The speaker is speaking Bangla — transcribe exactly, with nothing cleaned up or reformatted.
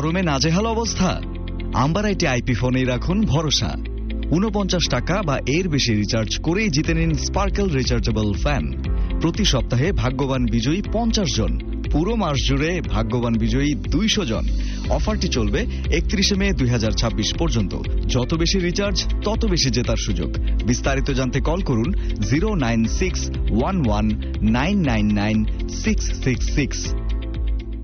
গরমে নাজেহাল অবস্থা? আম্বারাইটি আইপি ফোনেই রাখুন ভরসা। উনপঞ্চাশ টাকা বা এর বেশি রিচার্জ করেই জিতে নিন স্পার্কেল রিচার্জেবল ফ্যান। প্রতি সপ্তাহে ভাগ্যবান বিজয়ী পঞ্চাশ জন, পুরো মাস জুড়ে ভাগ্যবান বিজয়ী দুইশো জন। অফারটি চলবে একত্রিশে মে দুই হাজার ছাব্বিশ পর্যন্ত। যত বেশি রিচার্জ তত বেশি জেতার সুযোগ। বিস্তারিত জানতে কল করুন zero nine six one one nine nine nine six six six.